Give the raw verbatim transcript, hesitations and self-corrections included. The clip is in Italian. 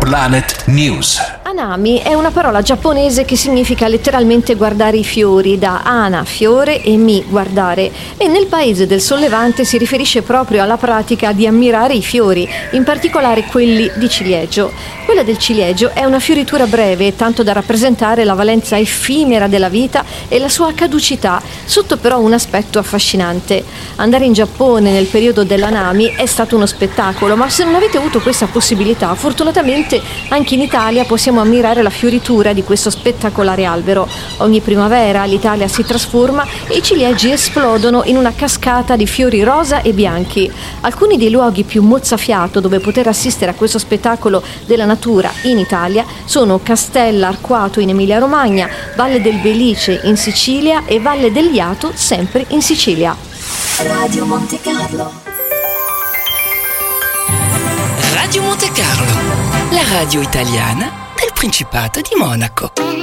Planet News. Hanami è una parola giapponese che significa letteralmente guardare i fiori, da hana, fiore, e mi, guardare, e nel paese del Sollevante si riferisce proprio alla pratica di ammirare i fiori, in particolare quelli di ciliegio. Quella del ciliegio è una fioritura breve, tanto da rappresentare la valenza effimera della vita e la sua caducità, sotto però un aspetto affascinante. Andare in Giappone nel periodo dell'Hanami è stato uno spettacolo, ma se non avete avuto questa possibilità, fortunatamente anche in Italia possiamo ammirare la fioritura di questo spettacolare albero. Ogni primavera l'Italia si trasforma e i ciliegi esplodono in una cascata di fiori rosa e bianchi. Alcuni dei luoghi più mozzafiato dove poter assistere a questo spettacolo della natura in Italia sono Castella Arquato in Emilia-Romagna, Valle del Belice in Sicilia e Valle del Jato sempre in Sicilia. Radio Monte Carlo. Radio Monte Carlo, la radio italiana del Principato di Monaco.